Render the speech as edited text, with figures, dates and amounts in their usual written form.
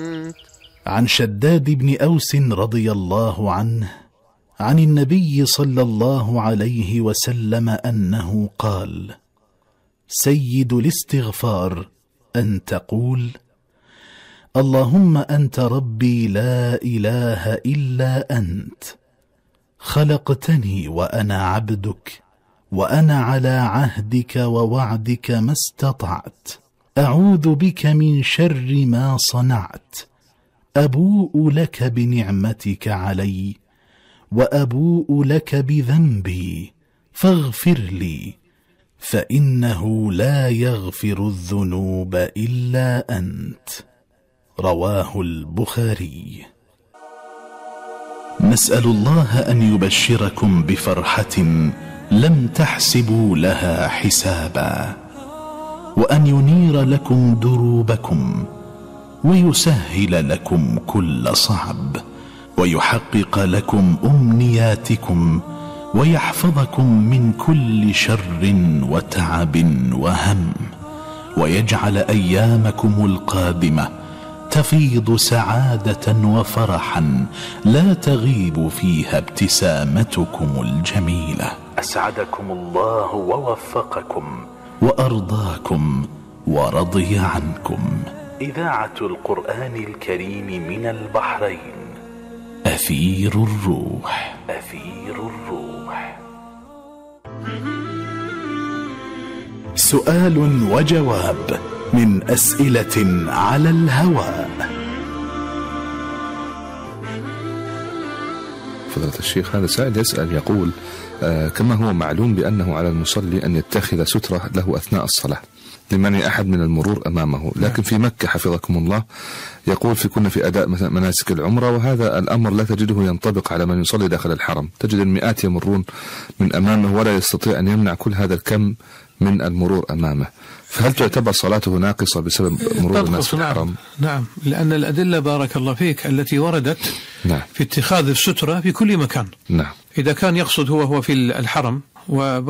عن شداد بن أوس رضي الله عنه عن النبي صلى الله عليه وسلم أنه قال: سيد الاستغفار أن تقول: اللهم أنت ربي لا إله إلا أنت، خلقتني وأنا عبدك، وأنا على عهدك ووعدك ما استطعت، أعوذ بك من شر ما صنعت، أبوء لك بنعمتك علي وأبوء لك بذنبي فاغفر لي، فإنه لا يغفر الذنوب إلا أنت. رواه البخاري. نسأل الله أن يبشركم بفرحة لم تحسبوا لها حسابا، وأن ينير لكم دروبكم، ويسهل لكم كل صعب، ويحقق لكم أمنياتكم، ويحفظكم من كل شر وتعب وهم، ويجعل أيامكم القادمة تفيض سعادة وفرحا لا تغيب فيها ابتسامتكم الجميلة. أسعدكم الله ووفقكم وأرضاكم ورضي عنكم. إذاعة القرآن الكريم من البحرين، أثير الروح. أثير الروح. سؤال وجواب من أسئلة على الهواء. فضيلة الشيخ، هذا سائل يسأل يقول: كما هو معلوم بأنه على المصلي أن يتخذ سترة له أثناء الصلاة لمنع أحد من المرور أمامه، لكن في مكة حفظكم الله يقول كنا في أداء مثلا مناسك العمرة، وهذا الأمر لا تجده ينطبق على من يصلي داخل الحرم، تجد المئات يمرون من أمامه ولا يستطيع أن يمنع كل هذا الكم من المرور أمامه، فهل تعتبر صلاته ناقصة بسبب مرور الناس في الحرم؟ نعم، لأن الأدلة بارك الله فيك التي وردت في اتخاذ السترة في كل مكان. نعم. إذا كان يقصد هو في الحرم